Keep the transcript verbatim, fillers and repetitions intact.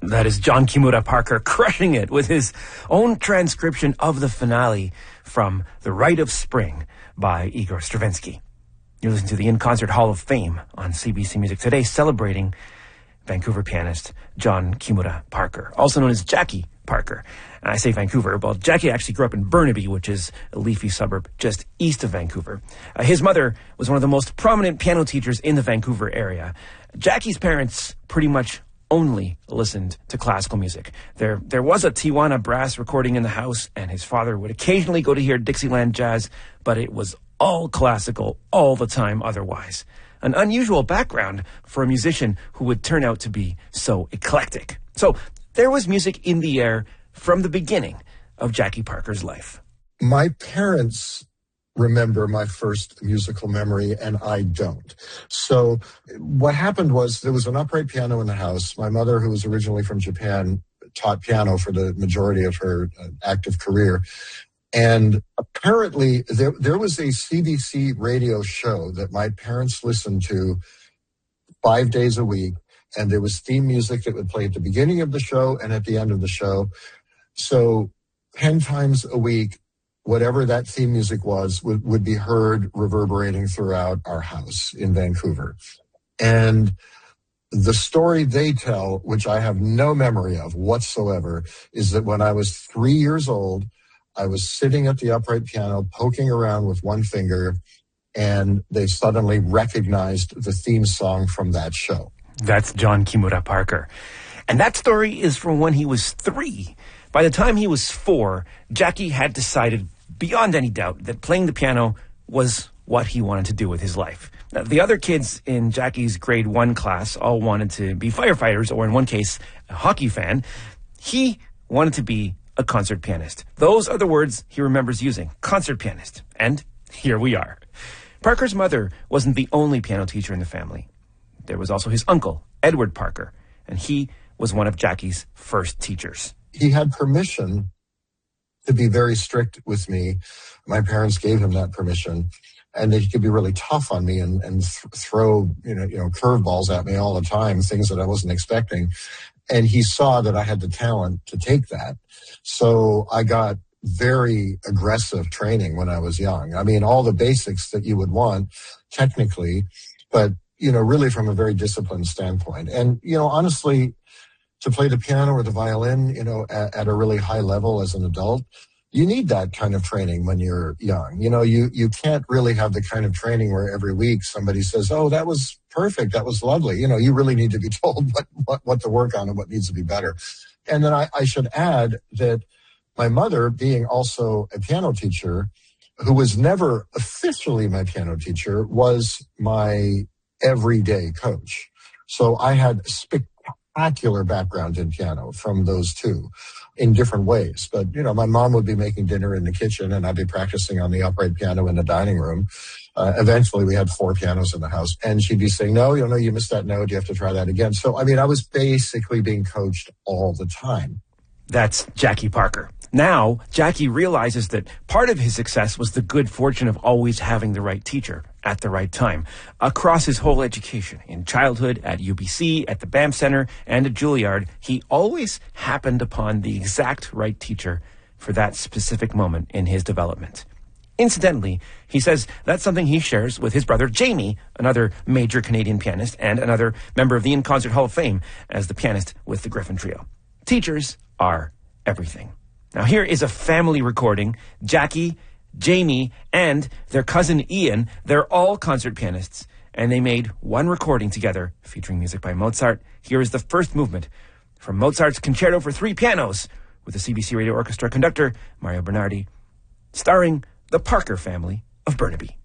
That is John Kimura Parker crushing it with his own transcription of the finale from The Rite of Spring by Igor Stravinsky. You're listening to the In Concert Hall of Fame on C B C Music today, celebrating Vancouver pianist John Kimura Parker, also known as Jackie Parker. And I say Vancouver, well, Jackie actually grew up in Burnaby, which is a leafy suburb just east of Vancouver. Uh, his mother was one of the most prominent piano teachers in the Vancouver area. Jackie's parents pretty much only listened to classical music. There there was a Tijuana brass recording in the house, and his father would occasionally go to hear Dixieland jazz, but it was all classical all the time otherwise. An unusual background for a musician who would turn out to be so eclectic. So there was music in the air from the beginning of Jackie Parker's life. My parents remember my first musical memory, and I don't. So what happened was there was an upright piano in the house. My mother, who was originally from Japan, taught piano for the majority of her uh, active career. And apparently there, there was a C B C radio show that my parents listened to five days a week. And there was theme music that would play at the beginning of the show and at the end of the show. So ten times a week, whatever that theme music was would, would be heard reverberating throughout our house in Vancouver. And the story they tell, which I have no memory of whatsoever, is that when I was three years old, I was sitting at the upright piano, poking around with one finger, and they suddenly recognized the theme song from that show. That's John Kimura Parker. And that story is from when he was three. By the time he was four, Jackie had decided, beyond any doubt, that playing the piano was what he wanted to do with his life. Now, the other kids in Jackie's grade one class all wanted to be firefighters, or in one case, a hockey fan. He wanted to be a concert pianist. Those are the words he remembers using, concert pianist. And here we are. Parker's mother wasn't the only piano teacher in the family. There was also his uncle, Edward Parker, and he was one of Jackie's first teachers. He had permission to be very strict with me. My parents gave him that permission, and he could be really tough on me and, and th- throw, you know, you know, curveballs at me all the time, things that I wasn't expecting. And he saw that I had the talent to take that. So I got very aggressive training when I was young. I mean, all the basics that you would want technically, but, you know, really from a very disciplined standpoint. And, you know, honestly, to play the piano or the violin, you know, at, at a really high level as an adult, you need that kind of training when you're young. You know, you, you can't really have the kind of training where every week somebody says, oh, that was perfect, that was lovely. You know, you really need to be told what, what, what to work on and what needs to be better. And then I, I should add that my mother, being also a piano teacher, who was never officially my piano teacher, was my everyday coach. So I had spectacular background in piano from those two in different ways. But, you know, my mom would be making dinner in the kitchen and I'd be practicing on the upright piano in the dining room. Uh, eventually we had four pianos in the house and she'd be saying, no, you know, you missed that note. You have to try that again. So, I mean, I was basically being coached all the time. That's Jackie Parker. Now, Jackie realizes that part of his success was the good fortune of always having the right teacher at the right time. Across his whole education, in childhood, at U B C, at the Banff Center, and at Juilliard, he always happened upon the exact right teacher for that specific moment in his development. Incidentally, he says that's something he shares with his brother Jamie, another major Canadian pianist and another member of the In Concert Hall of Fame as the pianist with the Griffin Trio. Teachers are everything. Now here is a family recording. Jackie, Jamie, and their cousin Ian, they're all concert pianists, and they made one recording together featuring music by Mozart. Here is the first movement from Mozart's Concerto for Three Pianos with the C B C Radio Orchestra conductor Mario Bernardi, starring the Parker family of Burnaby.